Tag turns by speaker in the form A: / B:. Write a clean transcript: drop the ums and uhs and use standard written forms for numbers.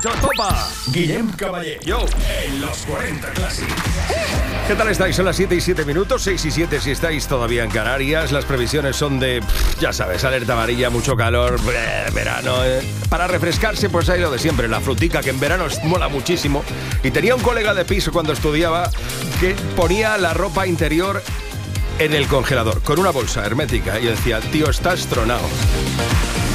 A: Topa.
B: Guillem Caballé.
A: Yo.
B: En los 40 Classic.
A: ¿Qué tal estáis? Son las 7:07, 6:07 si estáis todavía en Canarias. Las previsiones son de, ya sabes, alerta amarilla, mucho calor, verano. Para refrescarse, pues hay lo de siempre, la frutica, que en verano mola muchísimo. Y tenía un colega de piso cuando estudiaba que ponía la ropa interior en el congelador, con una bolsa hermética. Y yo decía, tío, estás tronado.